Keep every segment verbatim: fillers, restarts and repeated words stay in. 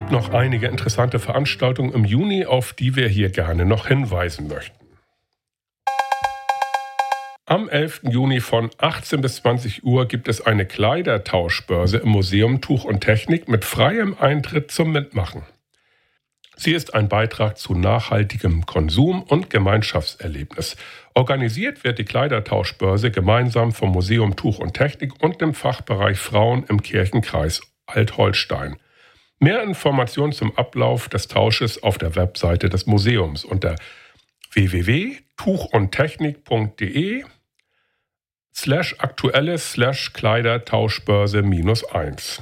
gibt noch einige interessante Veranstaltungen im Juni, auf die wir hier gerne noch hinweisen möchten. Am elften Juni von achtzehn bis zwanzig Uhr gibt es eine Kleidertauschbörse im Museum Tuch und Technik mit freiem Eintritt zum Mitmachen. Sie ist ein Beitrag zu nachhaltigem Konsum und Gemeinschaftserlebnis. Organisiert wird die Kleidertauschbörse gemeinsam vom Museum Tuch und Technik und dem Fachbereich Frauen im Kirchenkreis Alt-Holstein. Mehr Informationen zum Ablauf des Tausches auf der Webseite des Museums unter w w w punkt tuchundtechnik punkt de slash aktuelles slash Kleidertauschbörse minus eins.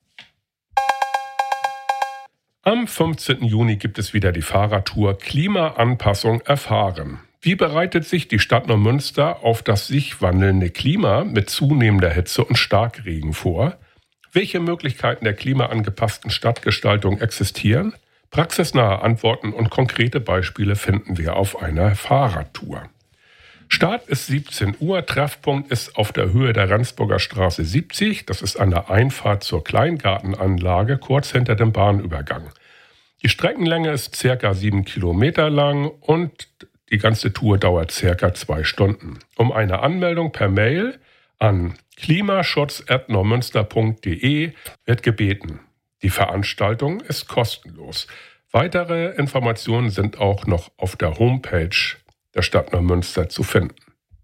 Am fünfzehnten Juni gibt es wieder die Fahrradtour Klimaanpassung erfahren. Wie bereitet sich die Stadt Neumünster auf das sich wandelnde Klima mit zunehmender Hitze und Starkregen vor? Welche Möglichkeiten der klimaangepassten Stadtgestaltung existieren? Praxisnahe Antworten und konkrete Beispiele finden wir auf einer Fahrradtour. Start ist siebzehn Uhr, Treffpunkt ist auf der Höhe der Rendsburger Straße siebzig, das ist an der Einfahrt zur Kleingartenanlage, kurz hinter dem Bahnübergang. Die Streckenlänge ist circa sieben Kilometer lang und die ganze Tour dauert circa zwei Stunden. Um eine Anmeldung per Mail an klimaschutz at neumünster punkt de wird gebeten. Die Veranstaltung ist kostenlos. Weitere Informationen sind auch noch auf der Homepage der Stadt Neumünster zu finden.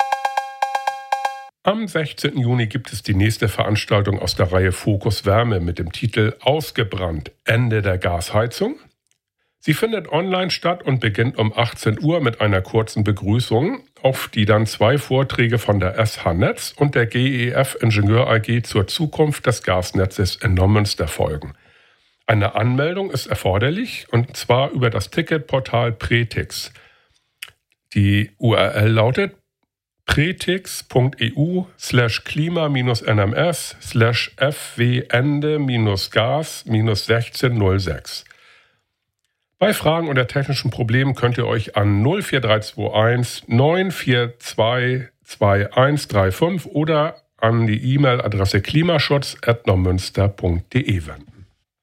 Am sechzehnten Juni gibt es die nächste Veranstaltung aus der Reihe Fokus Wärme mit dem Titel Ausgebrannt, Ende der Gasheizung. Sie findet online statt und beginnt um achtzehn Uhr mit einer kurzen Begrüßung, auf die dann zwei Vorträge von der S H Netz und der G E F Ingenieur A G zur Zukunft des Gasnetzes in Neumünster folgen. Eine Anmeldung ist erforderlich und zwar über das Ticketportal Pretix. Die U R L lautet pretix.eu slash klima-nms slash fwende-gas-sechzehn null sechs. Bei Fragen oder technischen Problemen könnt ihr euch an null vier drei zwei eins neun vier zwei zwei eins drei fünf oder an die E-Mail-Adresse klimaschutz at neumünster punkt de wenden.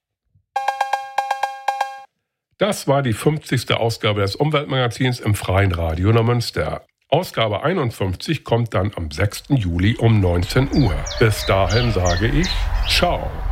Das war die fünfzigste Ausgabe des Umweltmagazins im Freien Radio Neumünster. Ausgabe einundfünfzig kommt dann am sechsten Juli um neunzehn Uhr. Bis dahin sage ich Ciao.